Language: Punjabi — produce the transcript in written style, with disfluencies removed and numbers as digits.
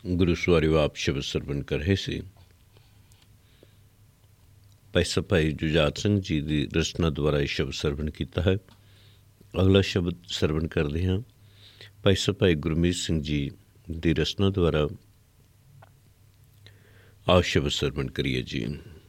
ਗੁਰੂ ਸਵਾਰਿਓ ਆਪ ਸ਼ਬਦ ਸਰਵਣ ਕਰ ਰਹੇ ਸੀ। ਭਾਈ ਜੁਝਾਰ ਸਿੰਘ ਜੀ ਦੀ ਰਚਨਾ ਦੁਆਰਾ ਇਹ ਸ਼ਬਦ ਸਰਵਣ ਕੀਤਾ ਹੈ। ਅਗਲਾ ਸ਼ਬਦ ਸਰਵਣ ਕਰਦੇ ਹਾਂ ਭਾਈ ਗੁਰਮੀਤ ਸਿੰਘ ਜੀ ਦੀ ਰਚਨਾ ਦੁਆਰਾ। ਆਓ ਸ਼ਬਦ ਸਰਵਣ ਕਰੀਏ ਜੀ।